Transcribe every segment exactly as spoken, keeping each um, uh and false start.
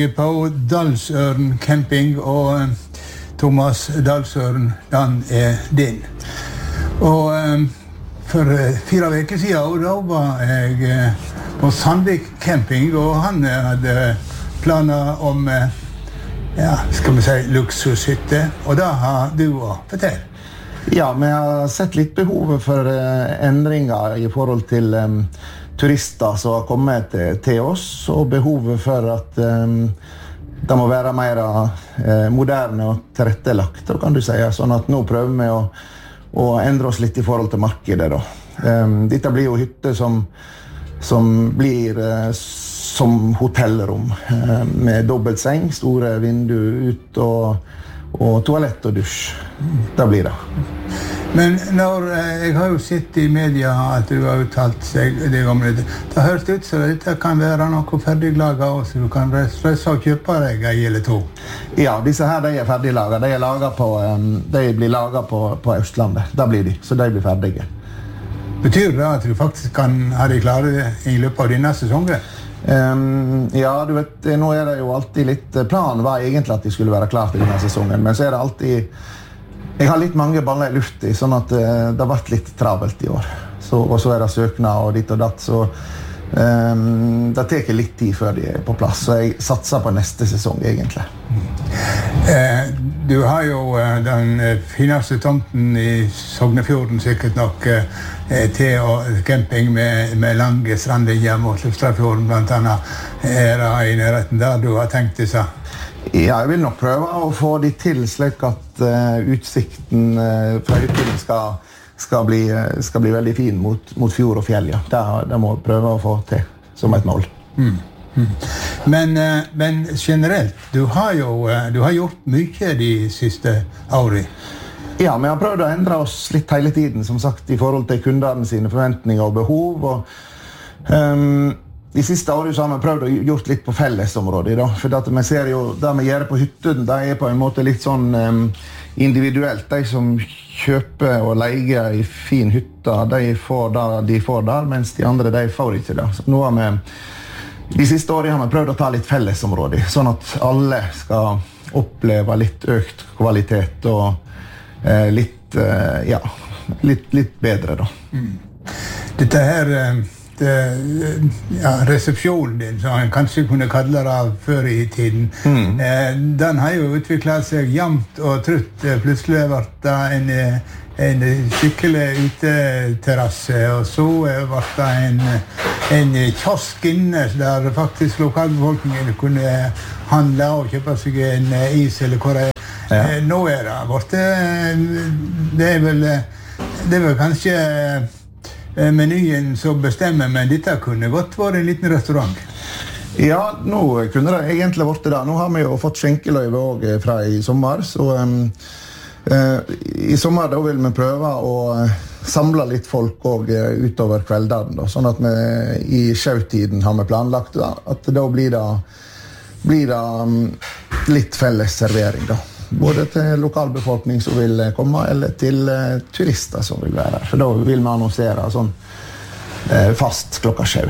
På Dalsøren camping, og Thomas Dalsøren, den er din. Og um, for fire veker siden, da var jeg på Sandvik camping, og han hadde planer om, ja, skal vi si, luksushytte, og da har du å fortelle. Ja, vi har sett litt behovet for uh, endringer i forhold til um, turister som har kommet til, til oss, og behovet for at um, det må være mer uh, moderne og tilrettelagt, kan du si. Sånn at nå prøver vi å, å endre oss litt i forhold til markedet. Da. Um, dette blir jo hytter som, som blir uh, som hotellrom, uh, med dobbelt seng, store vinduer ut og, og toalett og dusj. Det blir det. Men når, jeg har jo sett i media at du har uttalt seg det om det. Det høres ut så dette kan være noe ferdiglaget også, så du kan stresse og kjøpe deg en eller to. Ja, disse her de er ferdiglaget. De, er laget på, de blir laget på, på Østlandet. Da blir de, så de blir ferdige. Betyr det at du faktisk kan ha de klare i løpet av denne sesongen? Um, ja, du vet, nå er det jo alltid litt, planen var egentlig at de skulle være klare til denne sesongen, men så er det alltid, jeg har litt mange baller i luft i, sånn at uh, det har vært litt travelt i år. Så, og så er det søknad og ditt og datt, så um, det tar litt tid før de er på plass, så jeg satser på neste sesong egentlig. Eh, du har jo eh, den fineste tomten i Sognefjorden sikkert nok eh, til og camping med, med lange strandlinjer mot Lufstrafjorden blant annet. Er det i nærheten der du har tenkt det seg? Ja, jeg vil nok prøve å få de til slik at uh, utsikten uh, fra hytten skal, skal, bli, uh, skal bli veldig fin mot, mot fjord og fjell. Ja. Det, det må jeg prøve å få til som et mål. Mm. Mm. Men, uh, men generelt, du har jo uh, du har gjort mye de siste årene. Ja, vi har prøvd å endre oss litt hele tiden, som sagt, i forhold til kundene sine forventninger og behov. Og, um, de siste årene har vi prøvd å gjort litt på fellesområdet, da. For at vi ser jo, det vi gjør på hytten, det er på en måte litt sånn um, individuelt. De som kjøper og leier i fin hytte, de får det de får der, mens de andre, de får ikke det. Så nå har vi, de siste årene har vi prøvd å ta litt fellesområde, sånn at alle skal oppleve litt økt kvalitet og uh, litt, uh, ja, litt, litt bedre, da. Mm. Dette her... Um ja, resepsjonen din, som han kanskje kunne kalle det av før i tiden. Mm. Eh, den har jo utviklet seg jevnt og trutt. Plutselig ble det en, en skikkelig uteterrasse, og så ble det en, en kiosk inne, der faktisk lokalbefolkningen kunne handle og kjøpe seg en is eller hva det er. Ja. Eh, nå er det borte. Det er vel, det er vel kanskje menyen som bestemmer, men dette kunne godt være en liten restaurant. Ja, nå kunne det egentlig vært det. Nå har vi jo fått skjenkeløyve også fra i sommer, så um, uh, i sommer da vil vi prøve å samle litt folk også, uh, utover kveldene, da, sånn at vi i sjautiden har vi planlagt da, at da blir det, blir det um, litt felles servering da. Både til lokalbefolkning som vil komme, eller til uh, turister som vil være her. For da vil vi annonsere sånn uh, fast klokka sju.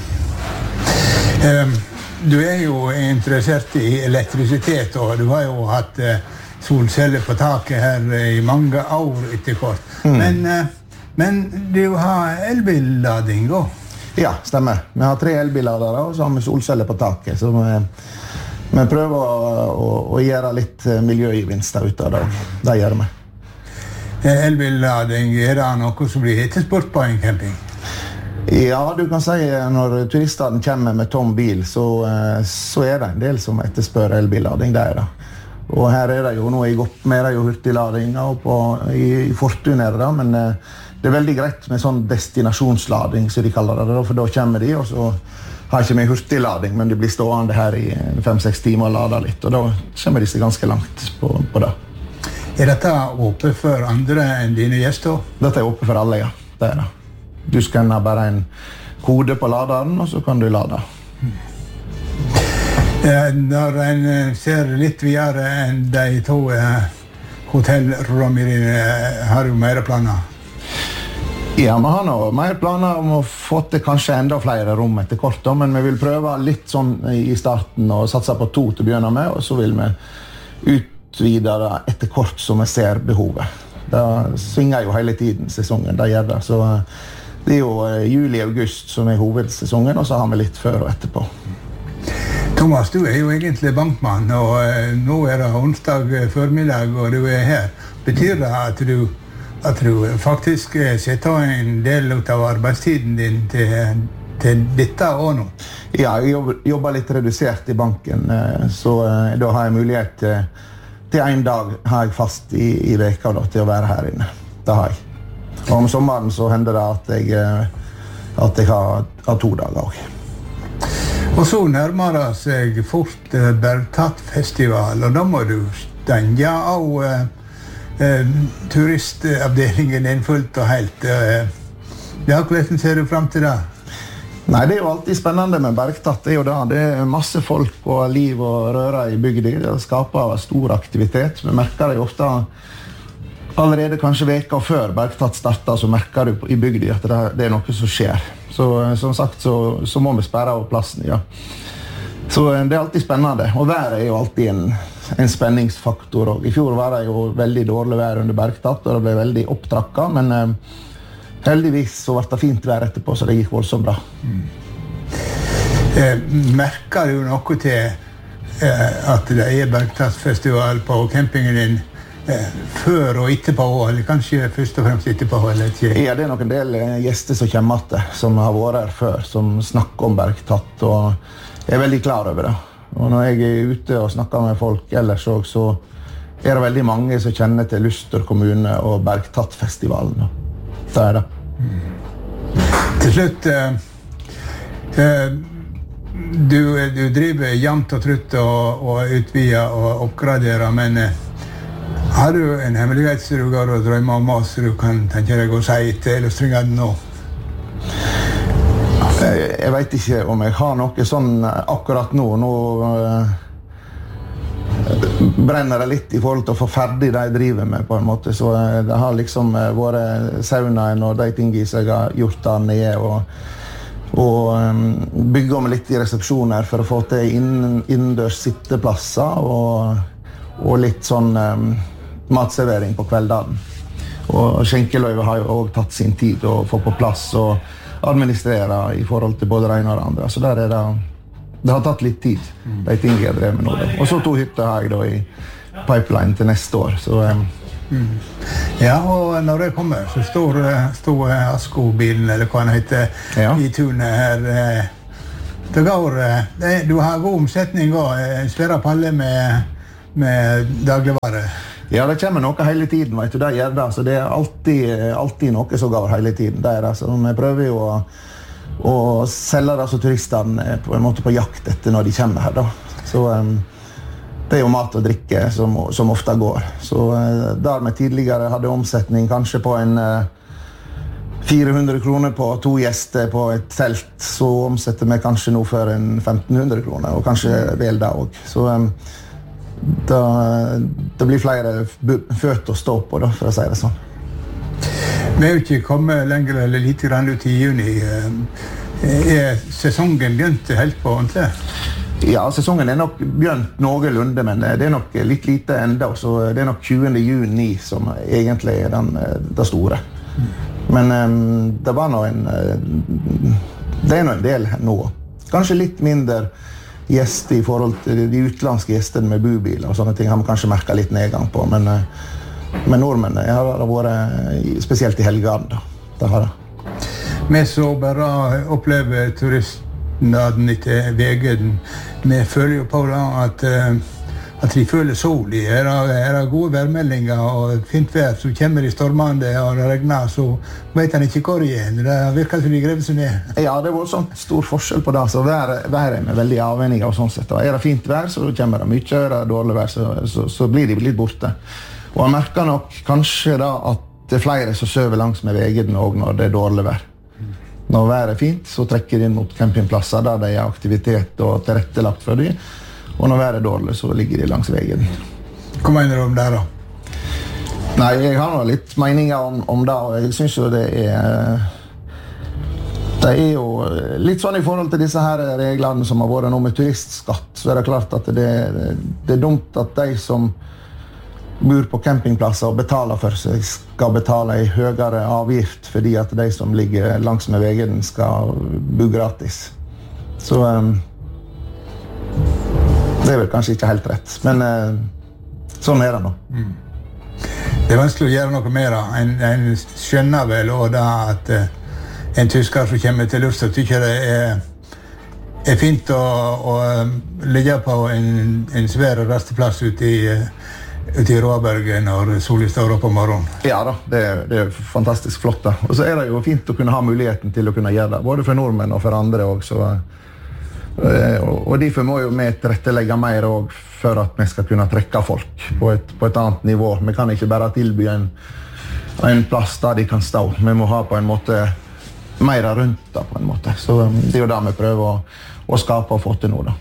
Um, du er jo interessert i elektrisitet, og du har jo hatt uh, solceller på taket her i mange år etter kort. Mm. Men, uh, men du har elbillading også? Ja, stemmer. Vi har tre elbilladere, og så har vi solceller på taket, så vi Men prøver å, å, å gjøre litt miljøgevinster ut av det. Det gjør vi. Elbillading, er det noe som blir etterspurt på en camping? Ja, du kan si når turistene kommer med tom bil, så, så er det en del som etterspør elbillading. Det er det. Og her er det jo noe i godt med det jo hurtiglading, og på, i, i Fortun er det, men det er veldig greit med sånn destinasjonslading, som de kaller det, for da kommer de, og så har ikke med hurtiglading, men de blir stående her i fem-seks timer og lader litt, og da kommer de seg ganske langt på, på det. Er dette åpent for andre enn dine gjester? Dette er åpent for alle, ja. Det er det. Du skanner bare en kode på laderen, og så kan du lade. Når en ser litt videre enn de to hotellrommene dine, har du mer planer? Ja, vi har nå mer planer om å få til kanskje enda flere rom etter kort, da, men vi vil prøve litt sånn i starten og satse på to til å begynne med, og så vil vi utvide det etter kort som vi ser behovet. Det svinger jo hele tiden sesongen, det gjør det. Så det er jo juli-august som er hovedsesongen, og så har vi litt før og etterpå. Thomas, du er jo egentlig bankmann, og nå er det onsdag formiddag, og du er her. Betyr det at du, at du faktisk setter en del av arbeidstiden din til, til dette og nå? Ja, jeg jobber, jobber litt redusert i banken, så da har jeg mulighet til, til en dag har jeg fast i, i veka da, til å være her inne. Det har jeg. Og om sommeren så hender det at jeg, at jeg har, har to dager også. Og så nærmer det seg fort Bergtatt-festival, og da må du stenge av eh, eh, turistavdelingen din fullt og helt. Eh, ja, hvordan ser du frem til det? Nei, det er jo alltid spennende med Bergtatt, det er jo det. Det er masse folk og liv og røre i bygda. Det skaper stor aktivitet. Vi merker det ofte allerede kanskje veka før Bergtatt starter, så merker du i bygda at det, det er noe som skjer. Så som sagt så, så må vi sperre av plassen, ja. Så det er alltid spennende. Og været er jo alltid en, en spenningsfaktor. Og i fjor var det jo veldig dårlig vær under Bergtatt, og det ble veldig opptrakket, men eh, heldigvis så ble det fint vær etterpå, så det gikk voldsomt bra. Mm. Eh, merker du noe til eh, at det er Bergtatt-festival på campingen din før og etterpå, eller kanskje først og fremst etterpå, eller ikke? Ja, det er nok en del gjester som kommer til, som har vært her før, som snakker om Bergtatt, og jeg er veldig klar over det. Og når jeg er ute og snakker med folk ellers også, så er det veldig mange som kjenner til Luster kommune og Bergtatt-festivalen. Det er det. Mm. Til slutt, eh, eh, du, du driver jevnt og trutt og, og utvider og oppgraderer, men eh, har du en hemmelighet som du går og drømmer om oss, så du kan tenke deg å si til illustringene nå? Jeg vet ikke om jeg har noe sånn akkurat nå. Nå uh, brenner det litt i forhold til å få ferdig det jeg driver med, på en måte. Så uh, det har liksom uh, vært saunaen og de tingene som jeg har gjort der nede, og, og um, bygge om litt i resepsjoner for å få til inn, innendørs sitteplasser, og, og litt sånn um, matservering på kveldene. Og skjenkeløyve har jo også tatt sin tid å få på plass og administrere i forhold til både det ene og det andre. Så der er det, det har tatt litt tid, de tingene jeg drev med nå. Og så to hytter har jeg da i pipeline til neste år. Så, um... mm. Ja, og når det kommer, så står, står Asko-bilen, eller hva den heter, ja, i tunet her. Det går, det, du har god omsetning og en svære palle med, med dagligvare. Ja, det kommer noe hele tiden, vet du, det gjør det. Så det er alltid, alltid noe som går hele tiden. Det er det. Så vi prøver jo å, å selge det som turistene på en måte på jakt etter når de kommer her, da. Så um, det er jo mat og drikke som, som ofte går. Så uh, der vi tidligere hadde omsetning kanskje på en uh, fire hundre kroner på to gjester på et telt, så omsetter vi kanskje nå for en femten hundre kroner, og kanskje vel det også. Så um, Da, det blir flere føtter å stå på, da, for å si det sånn. Vi er jo ikke kommet lenger eller litt grann ut i juni. Er sesongen begynt helt på ordentlig? Ja, sesongen er nok begynt noenlunde, men det er nok litt lite enda, så det er nok tjuende juni som egentlig er den, det store. Men um, det var nå en det er nå en del nå. Kanskje litt mindre gjester i forhold til de utlandske gjestene med bubiler og sånne ting har man kanskje merket litt nedgang på, men, men nordmenn har det vært spesielt i helgene da. Det har det. Vi så bare opplever turistnaden etter vegen. Vi føler jo på da at, at de føler sol i. Er det, er det gode værmeldinger og fint vær, så kommer de stormende og det regner, så vet han ikke hvor igjen. Det virker som de grever seg ned. Ja, det var sånn stor forskjell på det, så været vær er veldig avhengig av sånn sett. Er det fint vær, så kommer det mye, er det dårlig vær, så, så, så blir de litt borte. Og jeg merker nok kanskje da at det er flere som søver langs med vegen også når det er dårlig vær. Når været er fint, så trekker de inn mot campingplasser der det er aktivitet og tilrettelagt for dem. Og når været er dårlig, så ligger de langs vegen. Hva mener du om det da? Nei, jeg har noe litt meninger om, om det, og jeg synes jo det er... Det er jo litt sånn i forhold til disse her reglene som har vært nå med turistskatt, så er det klart at det, det er dumt at de som bor på campingplasser og betaler for seg skal betale en høyere avgift fordi at de som ligger langs med veien skal bo gratis. Så um, det er vel kanskje ikke helt rett, men uh, sånn er det nå. Mm. Det er vanskelig å gjøre noe mer. En, en skjønner vel også da at uh, en tysker som kommer til Luftstad tykker det er, er fint å, å ligge på en, en svær rasteplass ute i, ute i Råberget når solen står opp om morgenen. Ja da, det er, det er fantastisk flott da. Og så er det jo fint å kunne ha muligheten til å kunne gjøre det, både for nordmenn og for andre også. Og derfor må jo vi tilrettelegge mer også for at vi skal kunne trekke folk på et, på et annet nivå. Vi kan ikke bare tilby en, en plass der de kan stå. Vi må ha på en måte mer rundt da, på en måte. Så det er jo det vi prøver å, å skape og få til nå da.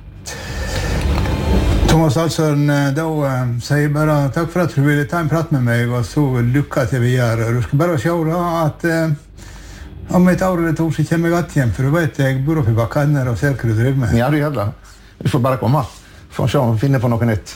Thomas Alsøren, da uh, sier jeg bare takk for at du ville ta en prat med meg, og så lykke til videre. Du skal bare se da at uh, om et år eller to så kommer jeg att hjem, for du vet jeg bor oppe i Bakkaner og ser hva du driver med. Ja, du gjør det. Vi får bare komme. Får se om vi finner på noe nytt.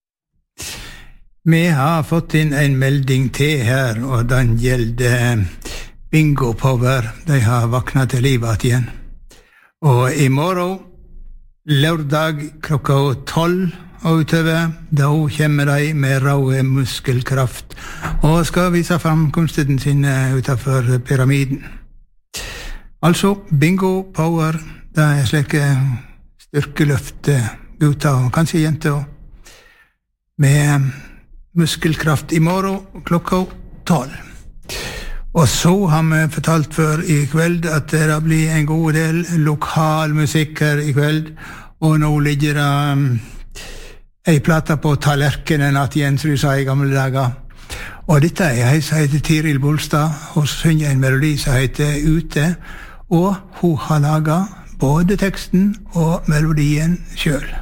Vi har fått inn en melding til her, og den gjelder Bingo Power. De har vaknet til livet igjen. Og i morgen, lørdag klokka tolv og utover, da kommer de med rå muskelkraft og skal vise fram kunsten sin utenfor pyramiden. Altså, Bingo Power, det er slike styrkeløft gutter og kanskje jenter med muskelkraft i morgen klokka tolv. Og så har vi fortalt før i kveld at det blir en god del lokal musikk her i kveld, og nå ligger det um, ei plata på tallerkenen at Jens Rud sa i gamle dager. Og dette er ei som heter Tiril Bolstad, og synger en melodi som heter Ute, og hun har laget både teksten og melodien selv.